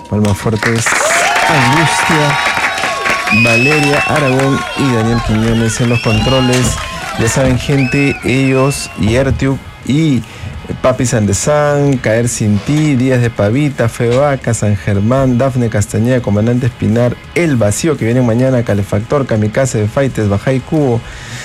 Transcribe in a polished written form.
Palmas fuertes, Angustia, Valeria Aragón y Daniel Quiñones en los controles. Ya saben, gente, ellos, Yertube y Papi Sandesán, Caer Sin Ti, Días de Pavita, Fevaca, San Germán, Dafne Castañeda, Comandante Espinar, El Vacío, que viene mañana, Calefactor, Kamikaze de Faites, Bajay Cubo,